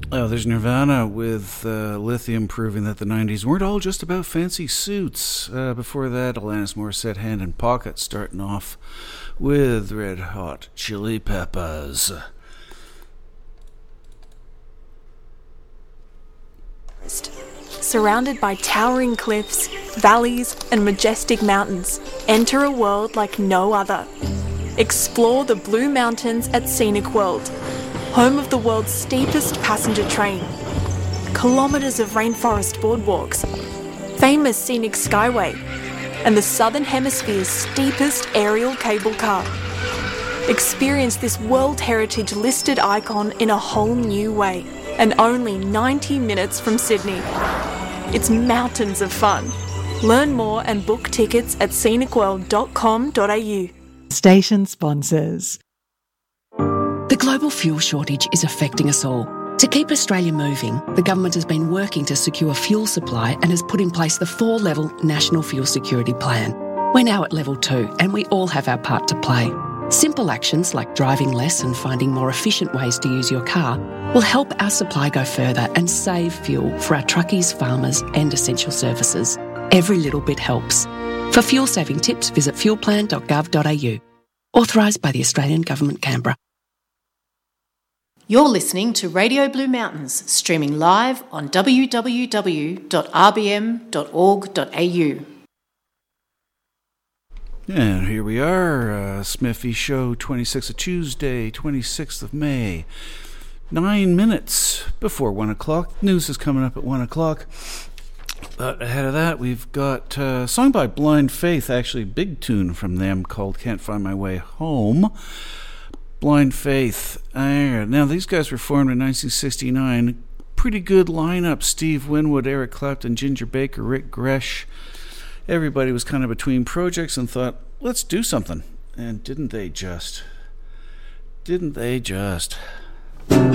Oh, there's Nirvana with Lithium, proving that the 90s weren't all just about fancy suits. Before that, Alanis Morissette, Hand in Pocket, starting off with Red Hot Chili Peppers. Surrounded by towering cliffs, valleys, and majestic mountains, enter a world like no other. Explore the Blue Mountains at Scenic World, home of the world's steepest passenger train, kilometres of rainforest boardwalks, famous scenic skyway, and the Southern Hemisphere's steepest aerial cable car. Experience this World Heritage listed icon in a whole new way, and only 90 minutes from Sydney. It's mountains of fun. Learn more and book tickets at scenicworld.com.au. Station sponsors. The global fuel shortage is affecting us all. To keep Australia moving, the government has been working to secure fuel supply and has put in place the 4-level National Fuel Security Plan. We're now at level 2 and we all have our part to play. Simple actions like driving less and finding more efficient ways to use your car will help our supply go further and save fuel for our truckies, farmers and essential services. Every little bit helps. For fuel-saving tips, visit fuelplan.gov.au. Authorised by the Australian Government, Canberra. You're listening to Radio Blue Mountains, streaming live on www.rbm.org.au. And here we are, Smithy Show, 26th of Tuesday, 26th of May. 9 minutes before 1 o'clock. News is coming up at 1 o'clock. But ahead of that, we've got a song by Blind Faith, actually big tune from them, called Can't Find My Way Home. Blind Faith. Now, these guys were formed in 1969. Pretty good lineup. Steve Winwood, Eric Clapton, Ginger Baker, Rick Gresh. Everybody was kind of between projects and thought, let's do something. And didn't they just? Didn't they just?